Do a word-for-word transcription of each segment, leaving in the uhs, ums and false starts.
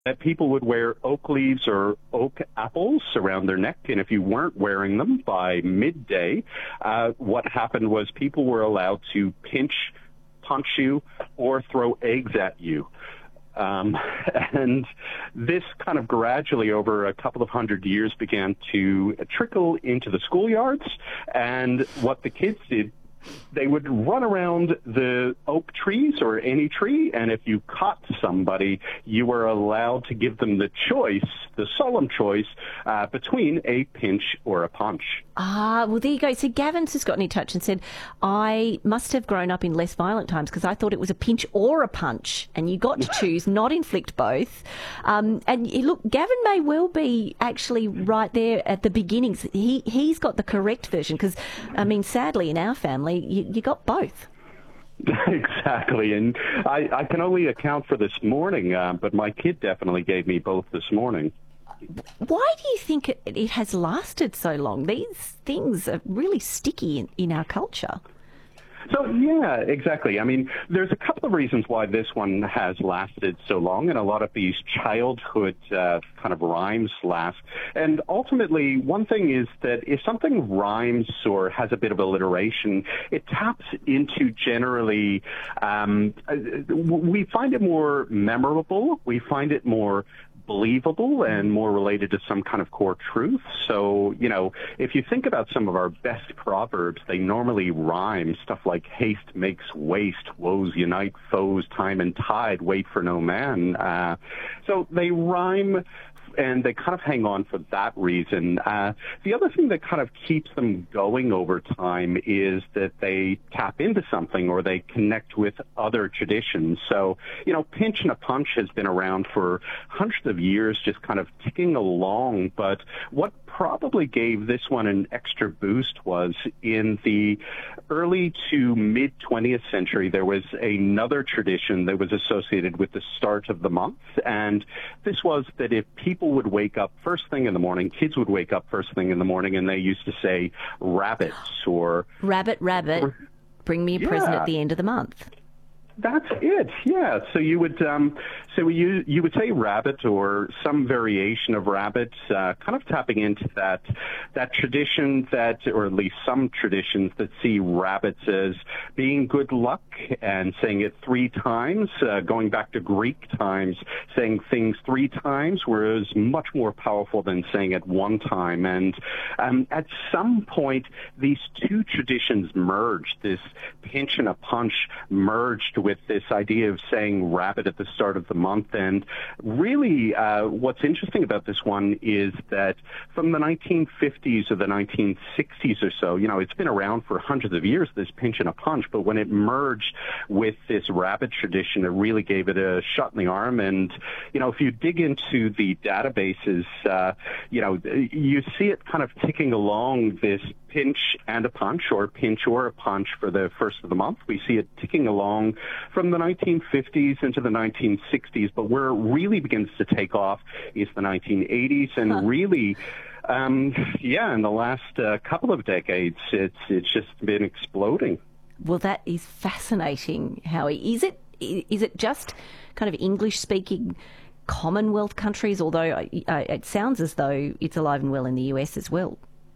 that people would wear oak leaves or oak apples around their neck, and if you weren't wearing them by midday, uh, what happened was people were allowed to pinch, punch you, or throw eggs at you. Um, and this kind of gradually over a couple of hundred years began to trickle into the schoolyards, and what the kids did, they would run around the oak trees or any tree, and if you caught somebody, you were allowed to give them the choice, the solemn choice, uh, between a pinch or a punch. Ah, well, there you go. So Gavin's just got in touch and said, I must have grown up in less violent times because I thought it was a pinch or a punch, and you got to choose, not inflict both. Um, and look, Gavin may well be actually right there at the beginnings. He, he's got the correct version because, I mean, sadly, in our family, you, you got both. Exactly, and I, I can only account for this morning, uh, but my kid definitely gave me both this morning. Why do you think it, it has lasted so long? These things are really sticky in, in our culture. So, yeah, exactly. I mean, there's a couple of reasons why this one has lasted so long, and a lot of these childhood uh, kind of rhymes last. And ultimately, one thing is that if something rhymes or has a bit of alliteration, it taps into generally, um, we find it more memorable, we find it more believable and more related to some kind of core truth. So, you know, if you think about some of our best proverbs, they normally rhyme. Stuff like haste makes waste, woes unite foes, time and tide, wait for no man. Uh, so they rhyme, and they kind of hang on for that reason. Uh, the other thing that kind of keeps them going over time is that they tap into something or they connect with other traditions. So, you know, pinch and a punch has been around for hundreds of years, just kind of ticking along. But what probably gave this one an extra boost was in the early to mid twentieth century, there was another tradition that was associated with the start of the month. And this was that if people would wake up first thing in the morning, kids would wake up first thing in the morning, and they used to say rabbits or... Rabbit, rabbit, or, bring me a yeah. present at the end of the month. That's it, yeah. So you would um, so you you would say rabbit or some variation of rabbit, uh, kind of tapping into that that tradition that, or at least some traditions that see rabbits as being good luck and saying it three times. Uh, going back to Greek times, saying things three times was much more powerful than saying it one time. And um, at some point, these two traditions merged. This pinch and a punch merged with this idea of saying rabbit at the start of the month. And really, uh, what's interesting about this one is that from the nineteen fifties or the nineteen sixties or so, you know, it's been around for hundreds of years, this pinch and a punch, but when it merged with this rabbit tradition, it really gave it a shot in the arm. And, you know, if you dig into the databases, uh, you know, you see it kind of ticking along this pinch and a punch, or pinch or a punch for the first of the month. We see it ticking along from the nineteen fifties into the nineteen sixties, but where it really begins to take off is the nineteen eighties, and huh. really, um, yeah, in the last uh, couple of decades, it's it's just been exploding. Well, that is fascinating, Howie. Is it is it just kind of English-speaking Commonwealth countries, although uh, it sounds as though it's alive and well in the U S as well?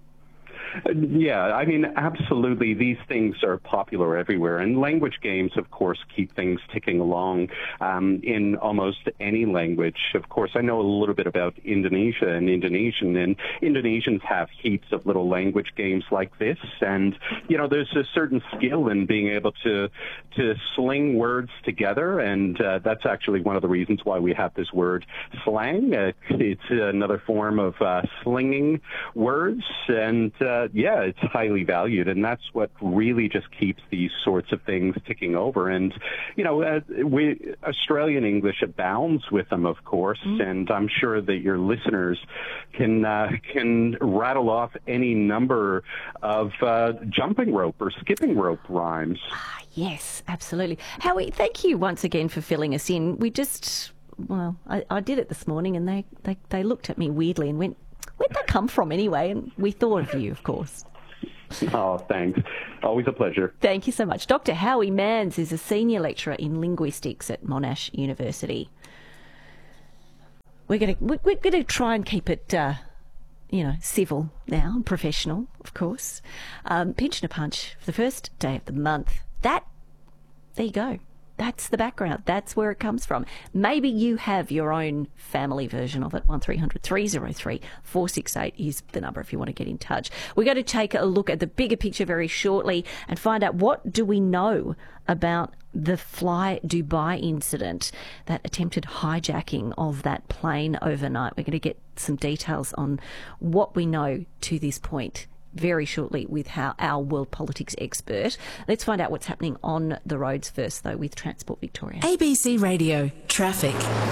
Yeah, I mean, absolutely. These things are popular everywhere. And language games, of course, keep things ticking along um, in almost any language. Of course, I know a little bit about Indonesia and Indonesian, and Indonesians have heaps of little language games like this. And, you know, there's a certain skill in being able to to sling words together. And uh, that's actually one of the reasons why we have this word slang. Uh, it's another form of uh, slinging words. And, uh, yeah, it's highly valued, and that's what really just keeps these sorts of things ticking over. And, you know, uh, we, Australian English abounds with them, of course, mm-hmm. and I'm sure that your listeners can uh, can rattle off any number of uh, jumping rope or skipping rope rhymes. Ah, yes, absolutely. Howie, thank you once again for filling us in. We just, well, I, I did it this morning, and they, they, they looked at me weirdly and went, where'd that come from anyway? And we thought of you, of course. Oh, thanks. Always a pleasure. Thank you so much. Doctor Howie Manns is a senior lecturer in linguistics at Monash University. we're going to we're going to try and keep it, uh, you know, civil now, professional, of course. Um, Pensioner Punch for the first day of the month. That, there you go. That's the background. That's where it comes from. Maybe you have your own family version of it. one three hundred three oh three four six eight is the number if you want to get in touch. We're going to take a look at the bigger picture very shortly and find out what do we know about the Fly Dubai incident, that attempted hijacking of that plane overnight. We're going to get some details on what we know to this point very shortly with how our world politics expert. Let's find out what's happening on the roads first, though, with Transport Victoria. A B C Radio Traffic.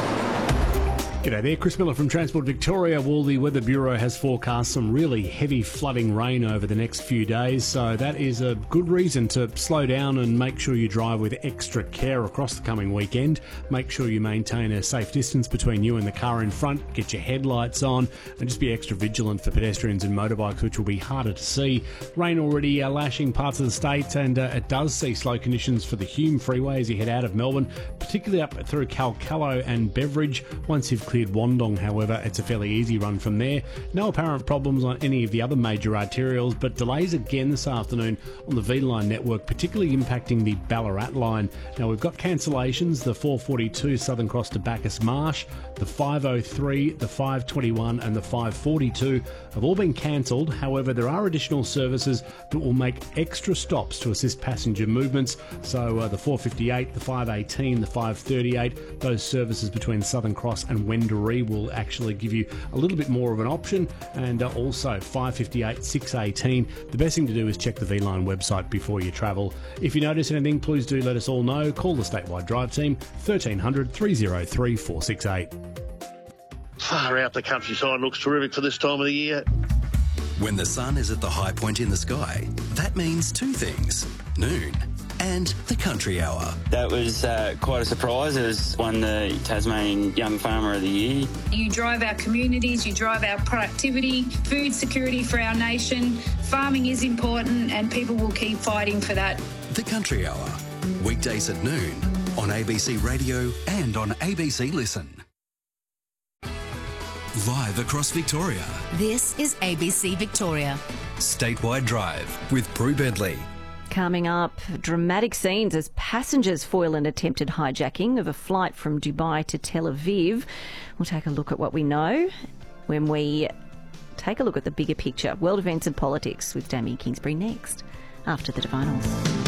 G'day there, Chris Miller from Transport Victoria. Well, the Weather Bureau has forecast some really heavy flooding rain over the next few days, so that is a good reason to slow down and make sure you drive with extra care across the coming weekend. Make sure you maintain a safe distance between you and the car in front, get your headlights on, and just be extra vigilant for pedestrians and motorbikes, which will be harder to see. Rain already uh, lashing parts of the state, and uh, it does see slow conditions for the Hume Freeway as you head out of Melbourne, particularly up through Calcallo and Beveridge. Once you've cleared Wandong, however, it's a fairly easy run from there. No apparent problems on any of the other major arterials, but delays again this afternoon on the V-Line network, particularly impacting the Ballarat line. Now, we've got cancellations, the four forty-two Southern Cross to Bacchus Marsh, the five oh three, the five twenty-one and the five forty-two have all been cancelled. However, there are additional services that will make extra stops to assist passenger movements. So uh, the four fifty-eight, the five eighteen, the five thirty-eight, those services between Southern Cross and Wendouree will actually give you a little bit more of an option. And uh, also five fifty-eight, six eighteen. The best thing to do is check the V-Line website before you travel. If you notice anything, please do let us all know. Call the statewide drive team, thirteen hundred, three oh three, four six eight. Far out, the countryside looks terrific for this time of the year. When the sun is at the high point in the sky, that means two things: noon and the country hour. That was uh, quite a surprise. It was won the Tasmanian Young Farmer of the Year. You drive our communities, you drive our productivity, food security for our nation. Farming is important and people will keep fighting for that. The country hour, weekdays at noon on A B C Radio and on A B C Listen. Live across Victoria. This is A B C Victoria. Statewide Drive with Prue Bentley. Coming up, dramatic scenes as passengers foil an attempted hijacking of a flight from Dubai to Tel Aviv. We'll take a look at what we know when we take a look at the bigger picture. World events and politics with Damien Kingsbury next, after the Divinals.